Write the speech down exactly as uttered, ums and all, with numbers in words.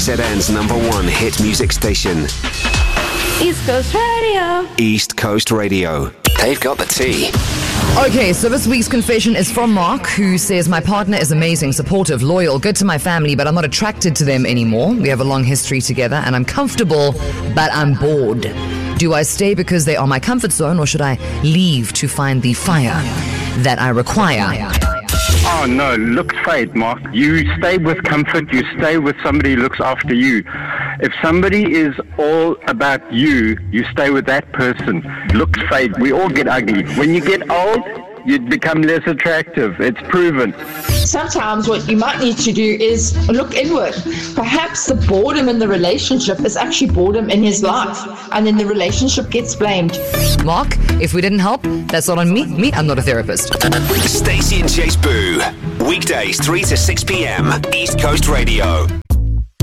Z N's number one hit music station. East Coast Radio. East Coast Radio. They've got the tea. Okay, so this week's confession is from Mark, who says, my partner is amazing, supportive, loyal, good to my family, but I'm not attracted to them anymore. We have a long history together and I'm comfortable, but I'm bored. Do I stay because they are my comfort zone, or should I leave to find the fire that I require? Oh no, looks fade, Mark. You stay with comfort, you stay with somebody who looks after you. If somebody is all about you, you stay with that person. Looks fade. We all get ugly. When you get old, you become less attractive. It's proven. Sometimes what you might need to do is look inward. Perhaps the boredom in the relationship is actually boredom in his life, and then the relationship gets blamed. Mark, if we didn't help, that's not on me. Me, I'm not a therapist. Stacey and Chase Boo. Weekdays three to six p.m. East Coast Radio.